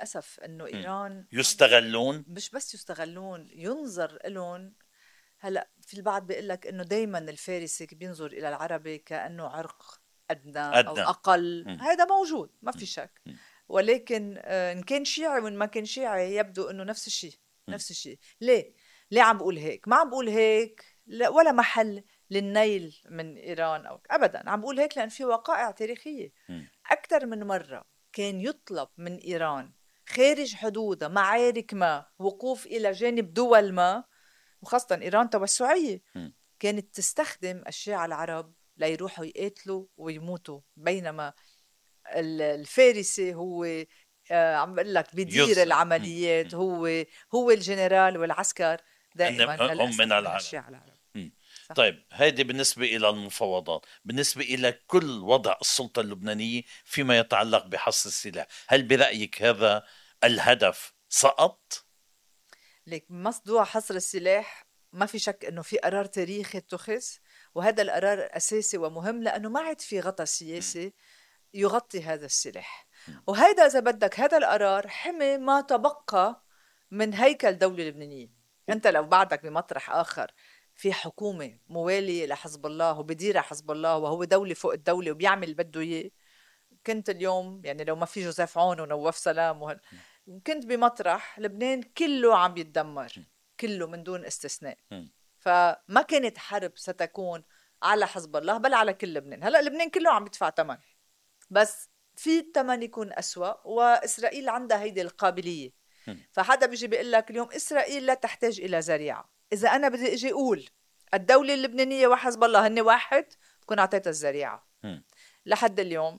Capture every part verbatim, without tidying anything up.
للأسف أنه إيران يستغلون، مش بس يستغلون، ينظر لهم. هلأ في البعض بيقول لك أنه دايما الفارسي بينظر إلى العربي كأنه عرق أدنى أو أدنى. أقل. م. هذا موجود ما في م. شك، م. ولكن إن كان شيعي وإن ما كان شيعي يبدو أنه نفس الشيء. نفس الشيء. ليه؟ ليه عم بقول هيك؟ ما عم بقول هيك لا ولا محل للنيل من إيران أو أبدا. عم بقول هيك لأن في وقائع تاريخية م. أكثر من مرة كان يطلب من إيران خارج حدودها معارك ما، وقوف إلى جانب دول ما، وخاصة إيران توسعية، م. كانت تستخدم الشيعة العرب ليروحوا يقاتلوا ويموتوا، بينما الفارسي هو آه عم بقول لك بدير يرسل. العمليات، م. هو هو الجنرال والعسكر دائما هم للأسف من من العرب. الشيعة العرب. صح. طيب هيدي بالنسبة إلى المفاوضات. بالنسبة إلى كل وضع السلطة اللبنانية فيما يتعلق بحصر السلاح، هل برأيك هذا الهدف سقط؟ ليك مصدوع حصر السلاح ما في شك انه في قرار تاريخي اتخذ، وهذا القرار اساسي ومهم لانه ما عاد في غطاء سياسي يغطي هذا السلاح. وهيدا اذا بدك هذا القرار حمي ما تبقى من هيكل دولة لبنانية. انت لو بعدك بمطرح اخر في حكومة موالية لحزب الله وبديرها حزب الله وهو دولة فوق الدولة وبيعمل اللي بده اياه، كنت اليوم يعني لو ما في جوزيف عون ونواف سلام وهل كنت بمطرح لبنان كله عم يتدمر، كله من دون استثناء. فما كانت حرب ستكون على حزب الله بل على كل لبنان. هلأ لبنان كله عم يدفع ثمن، بس في الثمن يكون أسوأ، وإسرائيل عندها هيدي القابلية. فحدا بيجي بيقول لك اليوم إسرائيل لا تحتاج إلى ذريعة. إذا أنا بدي أجي أقول الدولة اللبنانية وحزب الله هن واحد، تكون أعطيتها الذريعة. لحد اليوم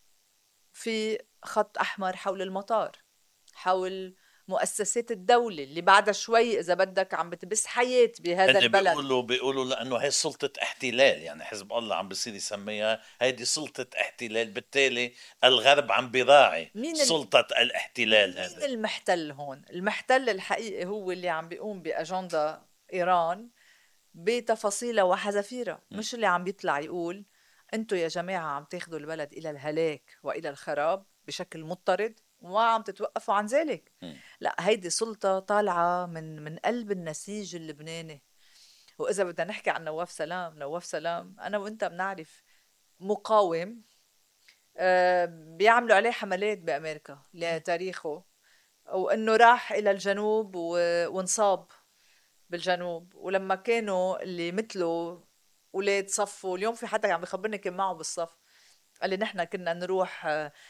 في خط أحمر حول المطار، حول مؤسسات الدولة اللي بعدها شوي إذا بدك عم بتبث حياة بهذا البلد. بيقولوا بيقولوا لأنه هي سلطة احتلال، يعني حزب الله عم بيصير يسميها هيدي سلطة احتلال، بالتالي الغرب عم بيراعي سلطة ال... الاحتلال. هذا مين المحتل هون؟ المحتل الحقيقي هو اللي عم بيقوم بأجندة إيران بتفاصيلها وحذافيرها، مش اللي عم بيطلع يقول انتوا يا جماعة عم تاخدوا البلد إلى الهلاك وإلى الخراب بشكل مضطرد وعم تتوقفوا عن ذلك. م. لا، هيدي سلطة طالعة من من قلب النسيج اللبناني. وإذا بدنا نحكي عن نواف سلام، نواف سلام أنا وإنت بنعرف مقاوم آه بيعملوا عليه حملات بأمريكا لتاريخه، وإنه راح إلى الجنوب وانصاب بالجنوب. ولما كانوا اللي مثله أولاد صفوا، اليوم في حدا عم بيخبرني كان معه بالصف، قال لي نحن كنا نروح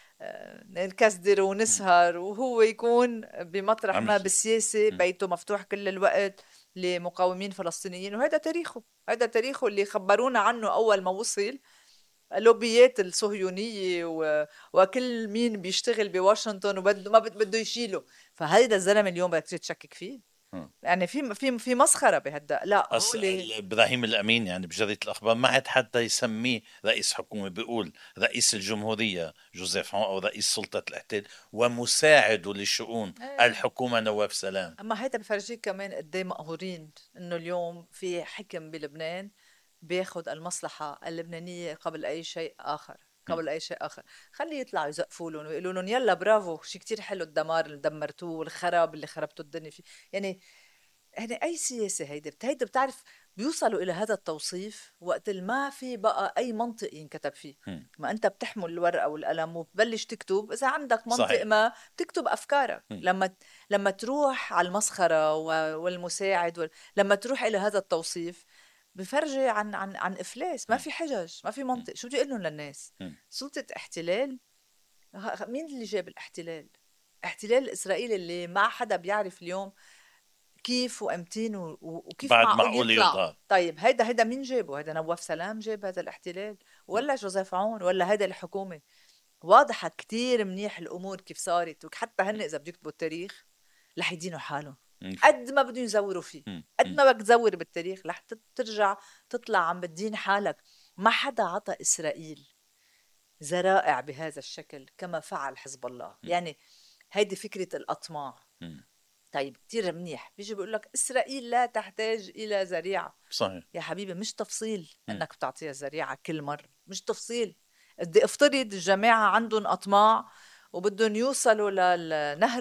نكسدر ونسهر وهو يكون بمطرح ما بالسياسة بيته مفتوح كل الوقت لمقاومين فلسطينيين. وهذا تاريخه، هذا تاريخه اللي خبرونا عنه أول ما وصل لوبيات الصهيونية و... وكل مين بيشتغل بواشنطن وبده ما بده يشيله. فهيدا الزلمة اليوم بدك تشكك فيه؟ يعني في في في مسخرة بهدا. لا أص... إبراهيم الأمين يعني بجريدة الأخبار ما عاد حتى يسميه رئيس حكومة، بيقول رئيس الجمهورية جوزيف عون أو رئيس سلطة الاحتلال ومساعده لشؤون ايه. الحكومة نواف سلام. أما هيدا بفرجيك كمان قدي مقهورين إنه اليوم في حكم بلبنان بياخد المصلحة اللبنانية قبل أي شيء آخر، قبل أي شيء آخر. خلي يطلعوا يزقفوا لهم ويقولوا لهم يلا برافو شيء كتير حلو الدمار اللي دمرتوه والخراب اللي خربتوا الدنيا فيه. يعني يعني أي سياسة هيدا هيدا بتعرف بيوصلوا إلى هذا التوصيف وقت ما في بقى أي منطق ينكتب فيه. م. ما أنت بتحمل الورقة والقلم وبتبلش تكتب، إذا عندك منطق صحيح. ما بتكتب أفكارك. م. لما لما تروح على المسخرة والمساعد وال... لما تروح إلى هذا التوصيف بفرجي عن عن عن إفلاس. ما في حجج، ما في منطق. م. شو بدي أقول لهم للناس؟ م. سلطة احتلال. مين اللي جاب الاحتلال؟ احتلال الإسرائيلي اللي ما حدا بيعرف اليوم كيف وامتين وكيف بعد معقول يطلع يطلع. طيب هيدا هيدا مين جابه؟ هيدا نواف سلام جاب هذا الاحتلال ولا جوزيف عون ولا هيدا الحكومة؟ واضحة كتير منيح الأمور كيف صارت. وحتى هن إذا بده يكتبوا التاريخ رح يدينوا حالهم قد ما بدهم يزوروا فيه، قد ما بدك تزور بالتاريخ رح ترجع تطلع عم بتدين حالك. ما حدا عطى إسرائيل ذرائع بهذا الشكل كما فعل حزب الله. يعني هيدي فكرة الأطماع. طيب كتير منيح بيجي بيقول لك إسرائيل لا تحتاج إلى ذريعة. صحيح يا حبيبي مش تفصيل م. أنك بتعطيها ذريعة كل مرة، مش تفصيل. بدي افترض الجماعة عندهم أطماع وبدهم يوصلوا للنهر